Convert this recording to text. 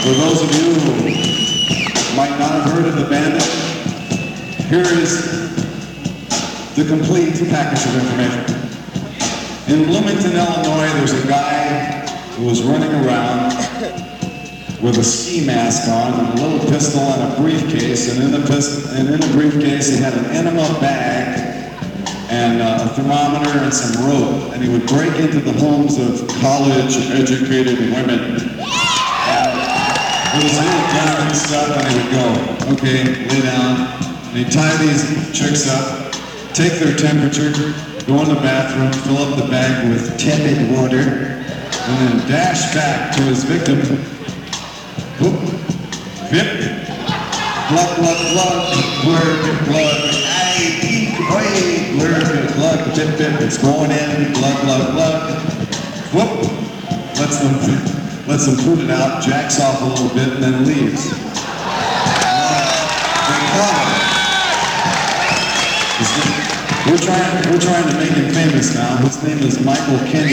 For those of you who might not have heard of the Bandit, here is the complete package of information. In Bloomington, Illinois, there's a guy who was running around with a ski mask on and a little pistol and a briefcase, and in the briefcase he had an enema bag and a thermometer and some rope, and he would break into the homes of college-educated women. It was a little delicate stuff, and he would go, okay, lay down, and he'd tie these chicks up, take their temperature, go in the bathroom, fill up the bag with tepid water, and then dash back to his victim. Whoop, vip, glug, glug, glug, glurg, glug, aye, peek, oi, glurg, glug, vip, vip, it's going in, glug, glug, glug, whoop, lets them poop it out, jacks off a little bit, and then leaves. We're trying to make him famous now. His name is Michael Kenny.